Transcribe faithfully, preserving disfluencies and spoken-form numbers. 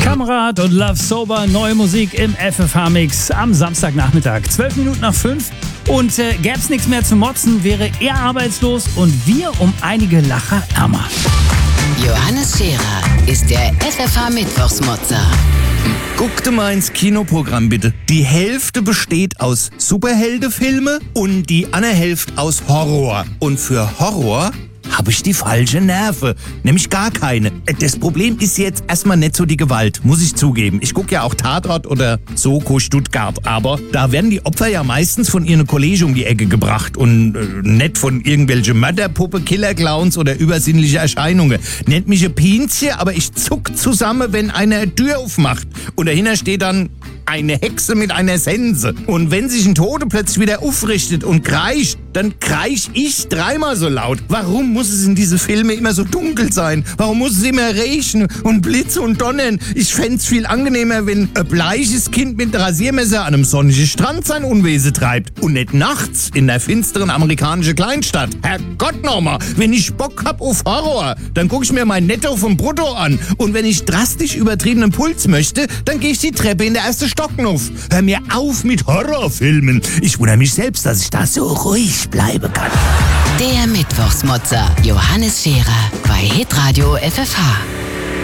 Kamerad und Love Sober, neue Musik im F F H-Mix am Samstagnachmittag. Zwölf Minuten nach fünf. Und äh, gäb's nichts mehr zu motzen, wäre er arbeitslos und wir um einige Lacher ärmer. Johannes Scherer ist der F F H-Mittwochsmotzer. Guck dir mal ins Kinoprogramm bitte. Die Hälfte besteht aus Superheldefilme und die andere Hälfte aus Horror. Und für Horror habe ich die falsche Nerve, nämlich gar keine. Das Problem ist jetzt erstmal nicht so die Gewalt, muss ich zugeben. Ich gucke ja auch Tatort oder Soko Stuttgart, aber da werden die Opfer ja meistens von ihren Kollegen um die Ecke gebracht und äh, nicht von irgendwelchen Mörderpuppe, Killerclowns oder übersinnliche Erscheinungen. Nennt mich ein Pinzchen, aber ich zuck zusammen, wenn einer eine Tür aufmacht und dahinter steht dann eine Hexe mit einer Sense. Und wenn sich ein Tote plötzlich wieder aufrichtet und kreischt, dann kreisch ich dreimal so laut. Warum muss es in diese Filme immer so dunkel sein? Warum muss es immer regnen und Blitze und Donnern? Ich fänd's viel angenehmer, wenn ein bleiches Kind mit Rasiermesser an einem sonnigen Strand sein Unwesen treibt. Und nicht nachts in der finsteren amerikanischen Kleinstadt. Herrgott nochmal, wenn ich Bock hab auf Horror, dann guck ich mir mein Netto vom Brutto an. Und wenn ich drastisch übertriebenen Puls möchte, dann gehe ich die Treppe in der ersten Stocken auf. Hör mir auf mit Horrorfilmen. Ich wundere mich selbst, dass ich da so ruhig bleiben kann. Der Mittwochsmotzer Johannes Scherer bei Hitradio F F H.